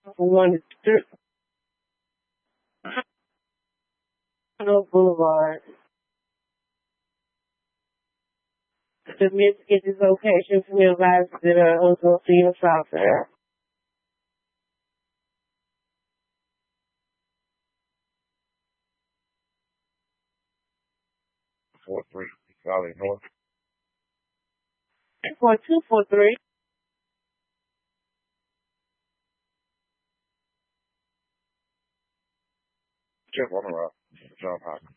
1 Boulevard. The Michigan is location for me advised that I also see your software. 43 Valley North. 4243. Jeff Warner, John Hopkins.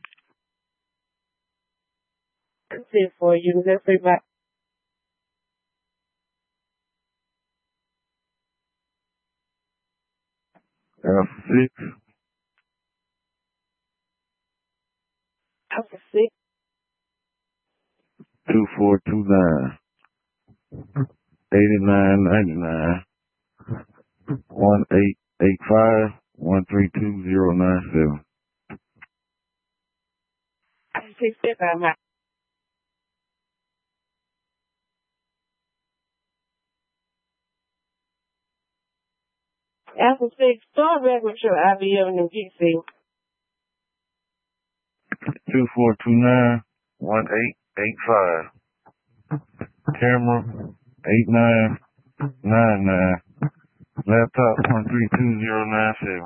That's it for you. That's it. Bye. F6. Alpha 6. 2429. 8999. 1885 132097. 6 Alpha 6, start back with your IBM and PC. 2429 1885. Camera 8999. Laptop 132097.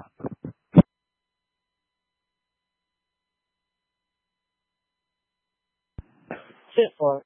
Shit for it.